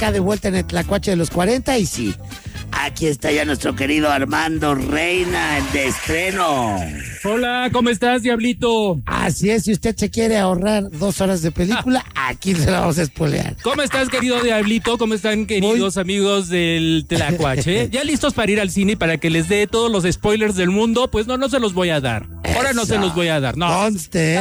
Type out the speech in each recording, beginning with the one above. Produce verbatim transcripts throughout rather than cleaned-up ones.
acá de vuelta en el Tlacuache de los cuarenta y sí, aquí está ya nuestro querido Armando Reina, el de estreno. Hola, ¿cómo estás, Diablito? Así es, si usted se quiere ahorrar dos horas de película, ah. aquí se la vamos a spoilear. ¿Cómo estás, querido Diablito? ¿Cómo están, queridos Muy... amigos del Tlacuache? ¿Ya listos para ir al cine y para que les dé todos los spoilers del mundo? Pues no, no se los voy a dar. Ahora Eso. no se los voy a dar, no. Conste.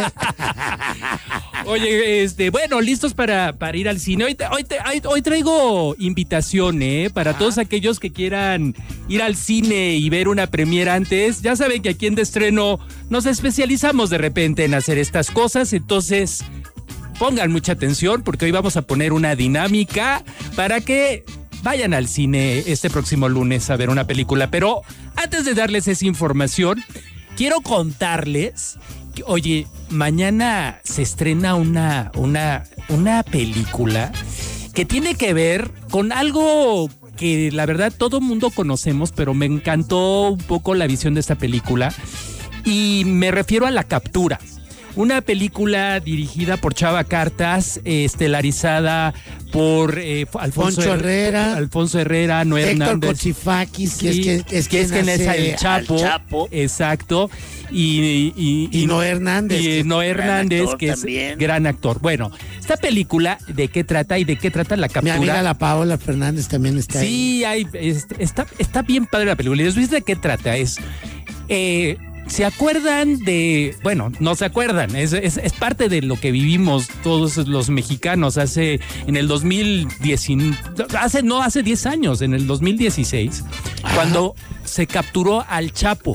Oye, este, bueno, listos para, para ir al cine. Hoy, hoy, hoy traigo invitación, ¿eh? Para ah. todos aquellos que quieran ir al cine y ver una premiera antes. Ya saben que aquí en De Estreno nos especializamos de repente en hacer estas cosas, entonces pongan mucha atención porque hoy vamos a poner una dinámica para que vayan al cine este próximo lunes a ver una película. Pero antes de darles esa información, quiero contarles que, oye, mañana se estrena una, una, una película que tiene que ver con algo que la verdad todo mundo conocemos, pero me encantó un poco la visión de esta película y me refiero a La Captura. Una película dirigida por Chava Cartas, eh, estelarizada por eh, Alfonso Herrera, Alfonso Herrera, Noé Héctor Hernández. Cochifakis, Sí, que es que es, que es, quien es el Chapo, Chapo. Exacto. Y, y, y, y Noé Hernández. Y Noé Hernández, que también. es gran actor. Bueno, esta película, ¿de qué trata y de qué trata La Captura? Mi amiga la Paola Fernández también está sí, ahí. Sí, hay, está, está bien padre la película. ¿Y les viste de qué trata? Es... Eh, ¿Se acuerdan de...? Bueno, no se acuerdan, es, es, es parte de lo que vivimos todos los mexicanos hace, en el dos mil diez, hace, no, hace diez años, en el dos mil dieciséis, Ajá. cuando se capturó al Chapo.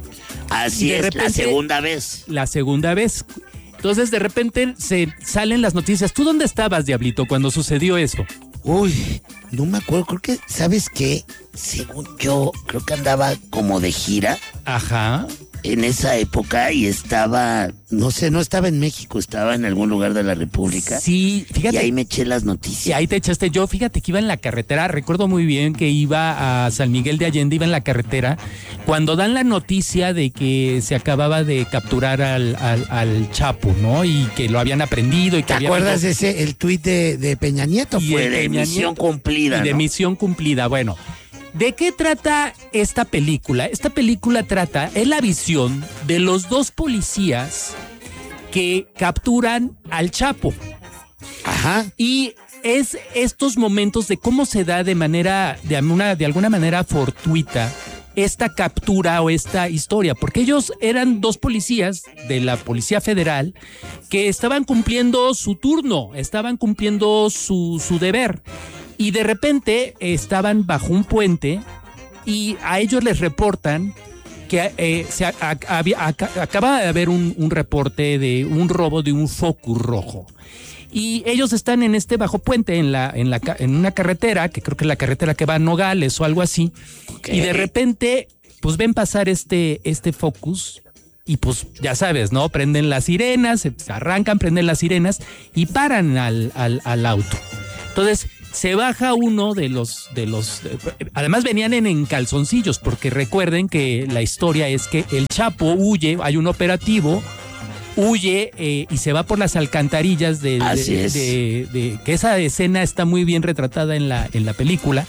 Así es, repente, la segunda vez. La segunda vez. Entonces, de repente, se salen las noticias. ¿Tú dónde estabas, Diablito, cuando sucedió eso? Uy, no me acuerdo, creo que, ¿sabes qué? Según yo, creo que andaba como de gira. Ajá. En esa época y estaba, no sé, no estaba en México, estaba en algún lugar de la República. Sí, fíjate. Y ahí me eché las noticias. Y ahí te echaste. Yo, fíjate que iba en la carretera, recuerdo muy bien que iba a San Miguel de Allende, iba en la carretera, cuando dan la noticia de que se acababa de capturar al, al, al Chapo, ¿no? Y que lo habían aprendido. Y que ¿Te había acuerdas de ese, el tuit de, de Peña Nieto? Y fue de, de Peña misión Nieto, cumplida, Y ¿no? de misión cumplida, bueno. ¿De qué trata esta película? Esta película trata, es la visión de los dos policías que capturan al Chapo. Ajá. Y es estos momentos de cómo se da de manera, de, una, de alguna manera fortuita, esta captura o esta historia, porque ellos eran dos policías de la Policía Federal que estaban cumpliendo su turno, estaban cumpliendo su, su deber. Y de repente estaban bajo un puente y a ellos les reportan que eh, se a, a, a, a, acaba de haber un, un reporte de un robo de un Focus rojo. Y ellos están en este bajo puente, en, la, en, la, en una carretera, que creo que es la carretera que va a Nogales o algo así. Okay. Y de repente, pues ven pasar este, este Focus. Y pues ya sabes, ¿no? Prenden las sirenas, se arrancan, prenden las sirenas y paran al, al, al auto. Entonces se baja uno de los, de los, además venían en, en calzoncillos, porque recuerden que la historia es que el Chapo huye, hay un operativo, huye eh, y se va por las alcantarillas de, Así de, es. de, de, de que esa escena está muy bien retratada en la, en la película.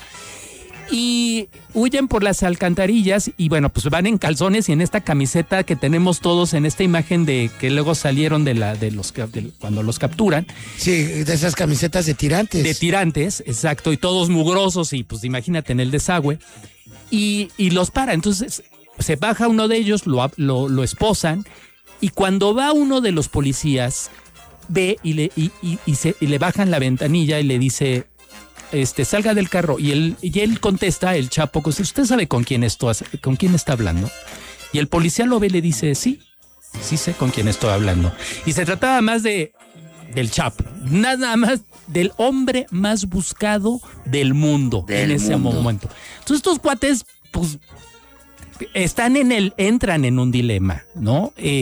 Y huyen por las alcantarillas y bueno, pues van en calzones y en esta camiseta que tenemos todos en esta imagen de que luego salieron de la de los de, cuando los capturan. Sí, de esas camisetas de tirantes. De tirantes, exacto, y todos mugrosos y pues imagínate en el desagüe. Y, y los para, entonces se baja uno de ellos, lo, lo, lo esposan y cuando va uno de los policías ve y le, y, y, y se, y le bajan la ventanilla y le dice... Este, salga del carro y él, y él contesta, el Chapo, ¿usted sabe con quién, esto, con quién está hablando? Y el policía lo ve y le dice, sí, sí sé con quién estoy hablando. Y se trataba más de del Chapo, nada más del hombre más buscado del mundo del en ese mundo. momento. Entonces estos cuates, pues, están en el, entran en un dilema, ¿no? Eh,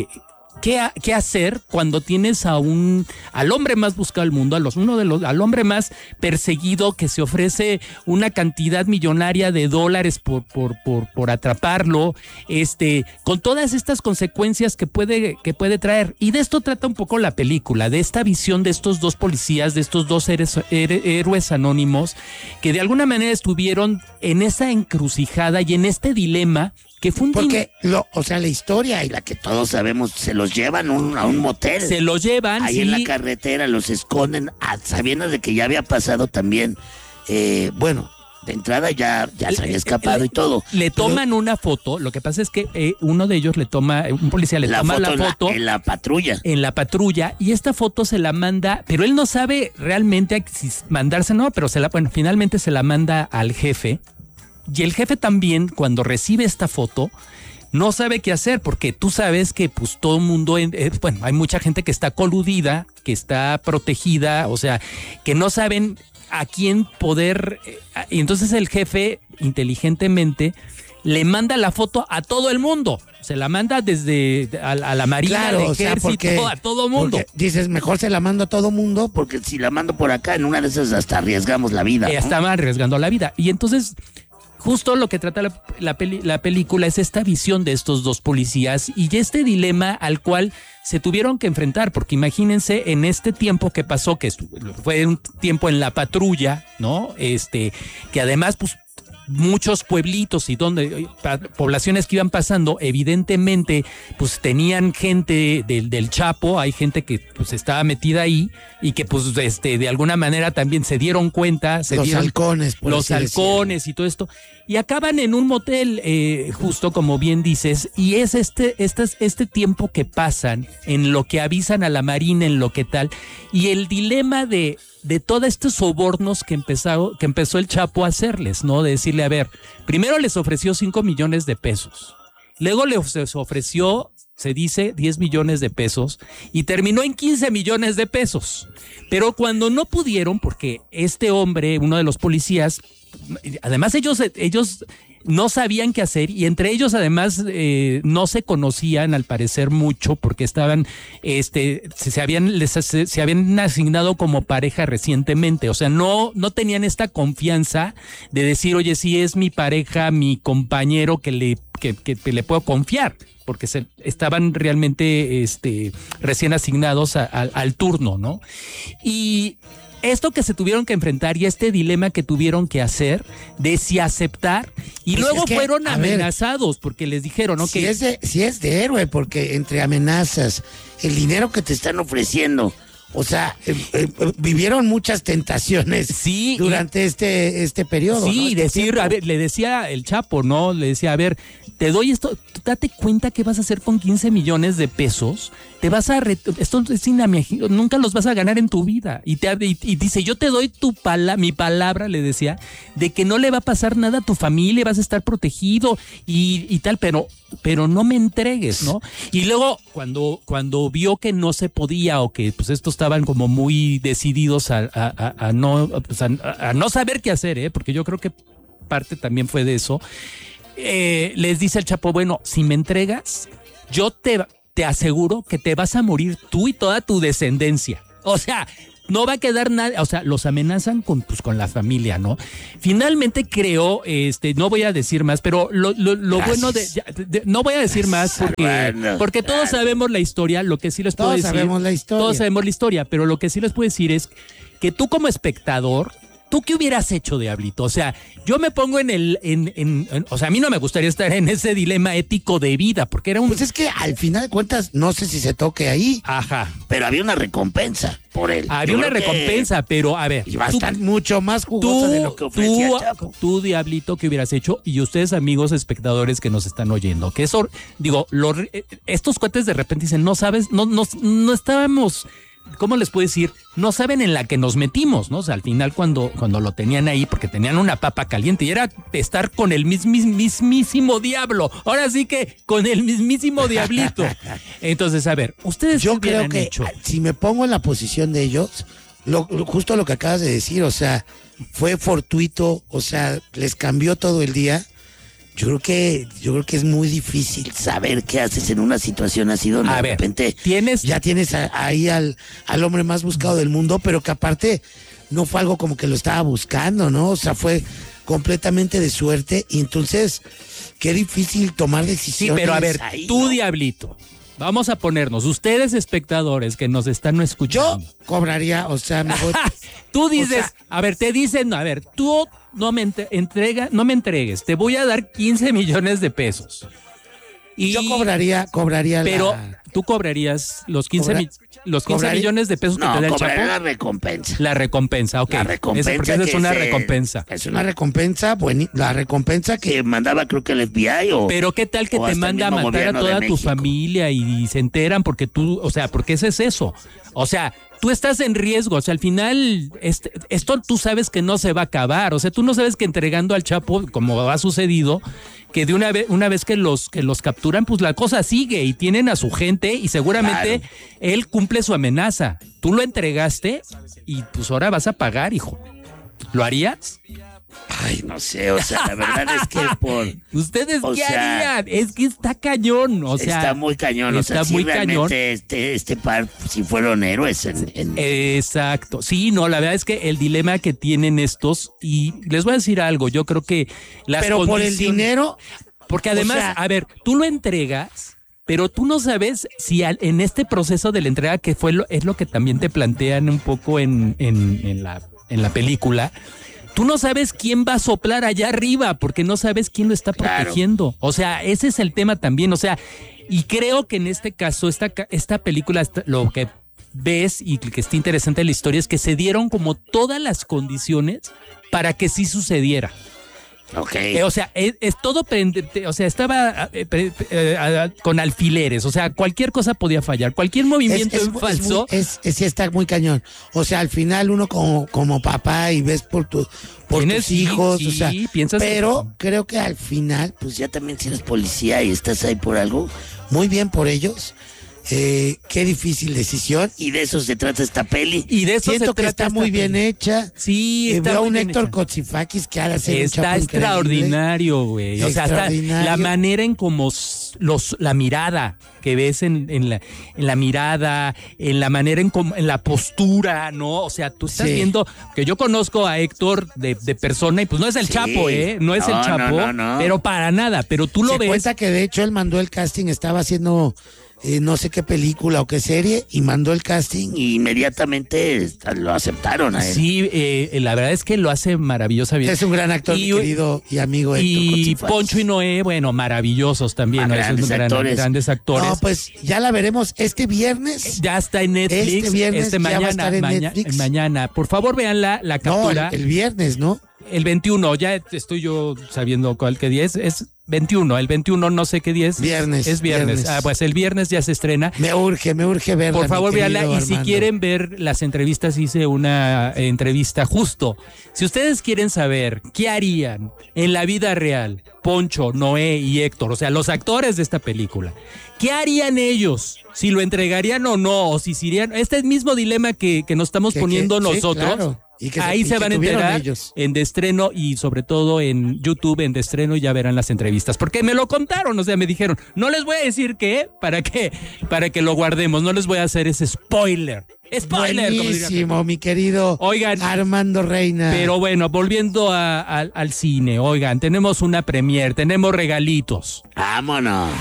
¿Qué, ha, ¿Qué hacer cuando tienes a un al hombre más buscado del mundo, a los, uno de los, al hombre más perseguido, que se ofrece una cantidad millonaria de dólares por, por, por, por atraparlo, este, con todas estas consecuencias que puede, que puede traer? Y de esto trata un poco la película, de esta visión de estos dos policías, de estos dos héroes, héroes anónimos, que de alguna manera estuvieron en esa encrucijada y en este dilema. Que fue un Porque, lo, o sea, la historia y la que todos sabemos, se los llevan un, a un motel. Se los llevan, ahí sí. en la carretera, los esconden, a, sabiendo de que ya había pasado también. Eh, bueno, de entrada ya, ya se había escapado le, y todo. Le toman pero, una foto, lo que pasa es que eh, uno de ellos le toma, un policía le la toma foto la foto. En la, en la patrulla. En la patrulla, y esta foto se la manda, pero él no sabe realmente si mandarse, no, pero se la, bueno, finalmente se la manda al jefe. Y el jefe también, cuando recibe esta foto, no sabe qué hacer, porque tú sabes que pues todo el mundo, eh, bueno, hay mucha gente que está coludida, que está protegida, o sea, que no saben a quién poder. Eh, y entonces el jefe, inteligentemente, le manda la foto a todo el mundo. Se la manda desde a, a la Marina, claro, al o sea, Ejército, porque, a todo mundo. Dices, mejor se la mando a todo mundo, porque si la mando por acá, en una de esas hasta arriesgamos la vida. Eh, ¿no? Estaba arriesgando la vida. Y entonces, justo lo que trata la, la, peli, la película es esta visión de estos dos policías y este dilema al cual se tuvieron que enfrentar, porque imagínense en este tiempo que pasó, que fue un tiempo en la patrulla, ¿no? Este, que además, pues, muchos pueblitos y donde poblaciones que iban pasando, evidentemente, pues tenían gente del, del Chapo, hay gente que pues estaba metida ahí y que pues este de alguna manera también se dieron cuenta, se los dieron, halcones, por los halcones decirlo. Y todo esto, y acaban en un motel, eh, justo como bien dices, y es este, este, este tiempo que pasan en lo que avisan a la Marina, en lo que tal, y el dilema de de todos estos sobornos que empezó, que empezó el Chapo a hacerles, ¿no? De decirle, a ver, primero les ofreció cinco millones de pesos, luego les ofreció, se dice, diez millones de pesos y terminó en quince millones de pesos. Pero cuando no pudieron, porque este hombre, uno de los policías, además ellos, ellos no sabían qué hacer y entre ellos además eh, no se conocían al parecer mucho porque estaban, este, se, se habían, les, se, se habían asignado como pareja recientemente, o sea, no, no tenían esta confianza de decir, oye, sí es mi pareja, mi compañero que le, que, que, que le puedo confiar, porque se, estaban realmente, este, recién asignados a, a, al turno, ¿no? Y esto que se tuvieron que enfrentar y este dilema que tuvieron que hacer de si aceptar y pues luego es que, fueron amenazados ver, porque les dijeron, ¿no? Si, que es de, si es de héroe, porque entre amenazas, el dinero que te están ofreciendo, o sea, eh, eh, vivieron muchas tentaciones sí, durante y, este, este periodo. Sí, ¿no? Este decir, tiempo. a ver, le decía el Chapo, ¿no? Le decía, a ver, te doy esto, date cuenta qué vas a hacer con quince millones de pesos, te vas a, re, esto es inamaginario, nunca los vas a ganar en tu vida. Y, te, y, y dice, yo te doy tu pala, mi palabra, le decía, de que no le va a pasar nada a tu familia, vas a estar protegido y, y tal, pero, pero no me entregues, ¿no? Y luego, cuando, cuando vio que no se podía o que pues estos estaban como muy decididos a, a, a, a, no, pues a, a no saber qué hacer, ¿eh? Porque yo creo que parte también fue de eso. Eh, les dice el Chapo, bueno, si me entregas, yo te, te aseguro que te vas a morir tú y toda tu descendencia. O sea, no va a quedar nada, o sea, los amenazan con, pues, con la familia, ¿no? Finalmente creo, este, no voy a decir más, pero lo, lo, lo bueno de, de, de, no voy a decir más porque, porque todos sabemos la historia, lo que sí les puedo todos decir. Todos sabemos la historia. Todos sabemos la historia, pero lo que sí les puedo decir es que tú como espectador, ¿tú qué hubieras hecho, Diablito? O sea, yo me pongo en el, en, en, en, o sea, a mí no me gustaría estar en ese dilema ético de vida, porque era un... Pues es que al final de cuentas, no sé si se toque ahí. Ajá. Pero había una recompensa por él. Había yo una recompensa, que... pero a ver. Y va a estar mucho más jugosa tú, de lo que ofrecía tú, Chapo. Tú, Diablito, ¿qué hubieras hecho? Y ustedes, amigos espectadores que nos están oyendo, que eso, digo, lo, estos cuates de repente dicen, no sabes, no, no, no estábamos... ¿Cómo les puedo decir? No saben en la que nos metimos, ¿no? O sea, al final cuando, cuando lo tenían ahí, porque tenían una papa caliente y era estar con el mismis, mismísimo diablo. Ahora sí que con el mismísimo diablito. Entonces, a ver, ustedes yo creo que hecho? Si me pongo en la posición de ellos, lo, lo, justo lo que acabas de decir, o sea, fue fortuito, o sea, les cambió todo el día. Yo creo que yo creo que es muy difícil saber qué haces en una situación así donde A de ver, repente tienes- ya tienes a- ahí al, al hombre más buscado del mundo, pero que aparte no fue algo como que lo estaba buscando, ¿no? O sea, fue completamente de suerte y entonces qué difícil tomar Sí, decisiones. pero a ver, ahí, tú, ¿no? Diablito, vamos a ponernos, ustedes espectadores que nos están Yo escuchando. cobraría, o sea, me voy- Tú dices, O sea- a ver, te dicen, a ver, tú no me entre- entrega, no me entregues, te voy a dar quince millones de pesos. Y, yo cobraría, cobraría pero la, tú cobrarías los quince, Cobra- mi- los quince cobraría- millones de pesos que no, te da el cobraría la Chapo. recompensa. La recompensa, ok. La recompensa Esa- porque esa es que una se- recompensa. Es una recompensa, bueno, la recompensa que mandaba creo que el F B I o... Pero qué tal que o te hasta el manda a mismo matar a gobierno de toda tu México. familia y, se enteran porque tú, o sea, porque ese es eso. O sea, tú estás en riesgo, o sea, al final este, esto tú sabes que no se va a acabar, o sea, tú no sabes que entregando al Chapo, como ha sucedido, que de una vez una vez que los que los capturan, pues la cosa sigue y tienen a su gente y seguramente Claro. él cumple su amenaza. Tú lo entregaste y pues ahora vas a pagar, hijo. ¿Lo harías? Ay, no sé, o sea, la verdad es que por... ¿Ustedes O qué sea, harían? Es que está cañón, o sea, está muy cañón, o sea, está sí, muy realmente cañón. este, este par, si fueron héroes en... en- Exacto. Sí, no, la verdad es que el dilema que tienen estos, y les voy a decir algo, yo creo que las pero por el condiciones- dinero, Porque además, o sea- a ver, tú lo entregas, pero tú no sabes si al- en este proceso de la entrega, que fue lo, es lo que también te plantean un poco en, en, en la, en la película, tú no sabes quién va a soplar allá arriba, porque no sabes quién lo está Claro. protegiendo. O sea, ese es el tema también. O sea, y creo que en este caso, esta, ca- esta película, esta- lo que ves y que está interesante en la historia es que se dieron como todas las condiciones para que sí sucediera. ok. Eh, o sea, es, es todo pendiente, o sea, estaba eh, pre- eh, ah, con alfileres, o sea, cualquier cosa podía fallar, cualquier movimiento es, en falso. muy- es- es- sí está muy cañón. O sea, al final uno como, como papá y ves por, tu, por Tienes- tus sí, hijos, sí, o sea, piensas- pero creo que al final, pues ya también si eres policía y estás ahí por algo, muy bien por ellos. Eh, qué difícil decisión y de eso se trata esta peli. Y de eso Siento se que trata está esta muy bien peli. hecha. Sí, Eh, está veo a muy un bien Héctor hecha. Kotzifakis que ha de hacer un Está Chapo increíble. extraordinario, güey. O sea, hasta Extraordinario. la manera en como s- los, la mirada que ves en, en, la, en la mirada, en la manera en, como- en la postura, ¿no? O sea, tú estás Sí. viendo que yo conozco a Héctor de, de persona y pues no es el Sí. Chapo, ¿eh? No es No, el Chapo, no, no, no. pero para nada. Pero tú lo Se ves. cuenta que de hecho él mandó el casting, estaba haciendo eh, no sé qué película o qué serie y mandó el casting y inmediatamente lo aceptaron a él. Sí, eh, la verdad es que lo hace maravillosamente. Es un gran actor, Y- mi querido y amigo Héctor Y Kotzifakis. Poncho y Noé, bueno, maravillosos también, Ah, ¿no? Esos grandes gran- actores. grandes actores. No, pues ya la veremos este viernes. Ya está en Netflix. Este viernes ya va a mañana, estar en maña- Netflix. mañana. Por favor, vean la, la No, el, captura. el viernes, ¿no? El veintiuno, ya estoy yo sabiendo cuál qué día es. Es veintiuno, el veintiuno no sé qué día es. Viernes, Es viernes. viernes. Ah, pues el viernes ya se estrena. Me urge, me urge verla. Por mi favor, querido véanla. Y si Armando. quieren ver las entrevistas, hice una eh, entrevista justo. Si ustedes quieren saber qué harían en la vida real, Poncho, Noé y Héctor, o sea, los actores de esta película, ¿qué harían ellos? Si lo entregarían o no, o si se irían. Este mismo dilema que, que nos estamos Que- poniendo que- sí, nosotros. claro. Y que se- Ahí y se que van a tuvieron enterar ellos. en de estreno y sobre todo en YouTube en de estreno y ya verán las entrevistas. Porque me lo contaron, o sea, me dijeron, no les voy a decir qué, para que, para que lo guardemos, no les voy a hacer ese spoiler. Spoiler, como diría. Buenísimo, mi querido Oigan, Armando Reina. pero bueno, volviendo a- a- al cine, oigan, tenemos una premier, tenemos regalitos. Vámonos.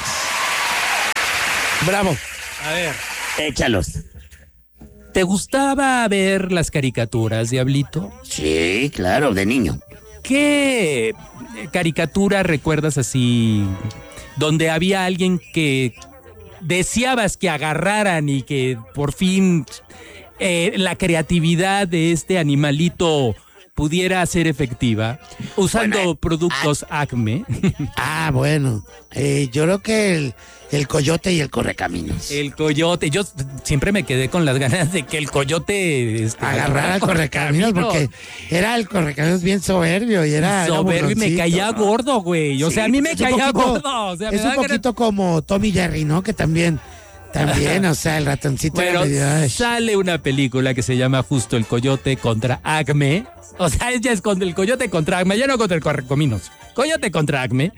Bravo, A ver. échalos. ¿Te gustaba ver las caricaturas, Diablito? Sí, claro, de niño. ¿Qué caricatura recuerdas así donde había alguien que deseabas que agarraran y que por fin eh, la creatividad de este animalito pudiera ser efectiva usando Bueno, productos Acme? Ah, bueno. Eh, yo creo que el, el coyote y el correcaminos. El coyote. Yo siempre me quedé con las ganas de que el coyote este, Agarrar al correcaminos porque era el correcaminos bien soberbio y era, era soberbio y me burroncito, caía ¿no? gordo, güey. O Sí, sea, a mí me es un caía poquito- gordo. O sea, me es un daba ganas- poquito como Tommy Jerry, ¿no? Que también También, o sea, el ratoncito. Bueno, medio, sale una película que se llama justo El Coyote contra Acme. O sea, ella es con el Coyote contra Acme, ya no contra el Correcaminos. Coyote contra Acme.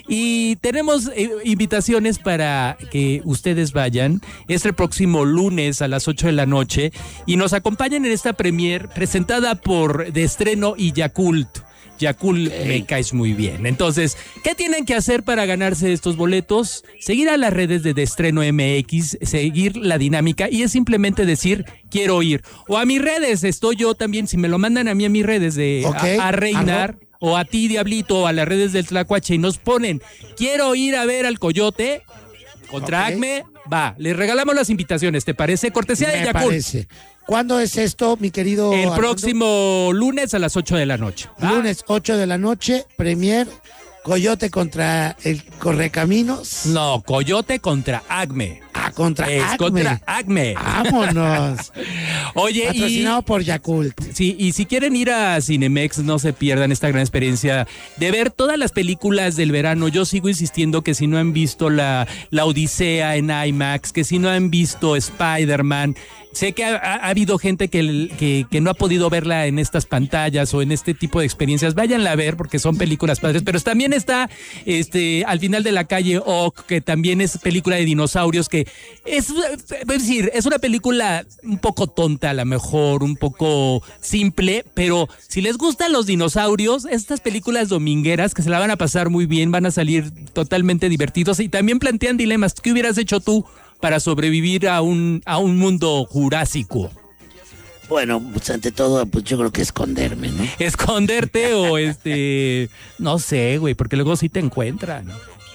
Y tenemos eh, invitaciones para que ustedes vayan. Es el próximo lunes a las ocho de la noche y nos acompañan en esta premier presentada por De Estreno y Yakult. Yakult, okay. Me caes muy bien. Entonces, ¿qué tienen que hacer para ganarse estos boletos? Seguir a las redes de De Estreno M X, seguir la dinámica y es simplemente decir, quiero ir. O a mis redes, estoy yo también, si me lo mandan a mí a mis redes de okay. a, a Reinar Arro. O a ti, Diablito, o a las redes del Tlacuache y nos ponen, quiero ir a ver al Coyote contra okay. Acme, va, les regalamos las invitaciones, ¿te parece? Cortesía de Yakult. Parece. ¿Cuándo es esto, mi querido El Armando? Próximo lunes a las ocho de la noche. ¿Va? Lunes ocho de la noche, premier, Coyote contra el Correcaminos. No, Coyote contra Acme. Ah, contra es Acme. contra Acme. Vámonos. Oye, patrocinado y, por Yakult. Sí, y si quieren ir a Cinemex, no se pierdan esta gran experiencia de ver todas las películas del verano. Yo sigo insistiendo que si no han visto la, la Odisea en IMAX, que si no han visto Spider-Man, sé que ha, ha habido gente que, que, que no ha podido verla en estas pantallas o en este tipo de experiencias. Váyanla a ver porque son películas padres. Pero también está este, Al final de la calle Ock, que también es película de dinosaurios, que es, es decir, es una película un poco tonta a lo mejor, un poco simple, pero si les gustan los dinosaurios, estas películas domingueras que se la van a pasar muy bien, van a salir totalmente divertidos y también plantean dilemas. ¿Qué hubieras hecho tú para sobrevivir a un, a un mundo jurásico? Bueno, pues ante todo, pues yo creo que esconderme, ¿no? Esconderte o este, no sé, güey, porque luego sí te encuentran.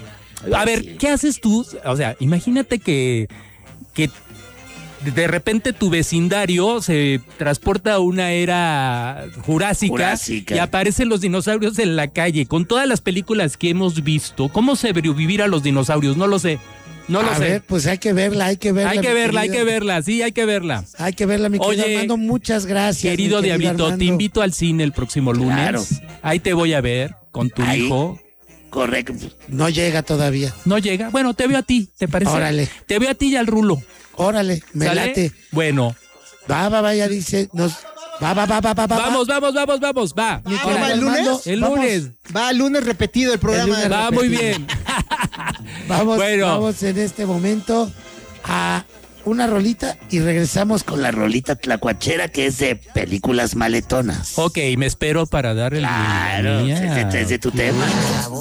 A ver, ¿qué haces tú? O sea, imagínate que, que de repente tu vecindario se transporta a una era jurásica, jurásica y aparecen los dinosaurios en la calle. Con todas las películas que hemos visto, ¿cómo sobrevivir a los dinosaurios? No lo sé. No lo a sé. ver, pues hay que verla, hay que verla. Hay que verla, querido. hay que verla, sí, hay que verla. Hay que verla, mi querido Oye, Armando, muchas gracias. Querido, querido Diablito, Armando. Te invito al cine el próximo lunes. Claro. Ahí te voy a ver con tu Ahí. hijo. Correcto. No llega todavía. No llega. Bueno, te veo a ti, ¿te parece? Órale. Te veo a ti y al Rulo. Órale, me ¿Sale? late. Bueno. Va, va, va, ya dice. Nos... Va, va, va, va, va, Vamos, vamos, vamos, vamos, va. Ah, ¿Va el lunes? El lunes. Vamos. Va el lunes repetido el programa. El va repetido. Muy bien. Vamos, bueno. Vamos en este momento a una rolita y regresamos con la rolita tlacuachera que es de películas maletonas. Ok, me espero para dar el... Claro, es de, es de tu tema.